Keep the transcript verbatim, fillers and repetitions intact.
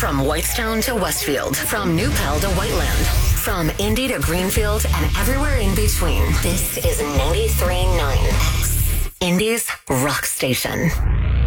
From Whitestone to Westfield, from New Pell to Whiteland, from Indy to Greenfield and everywhere in between. This is ninety-three point nine X, Indy's rock station.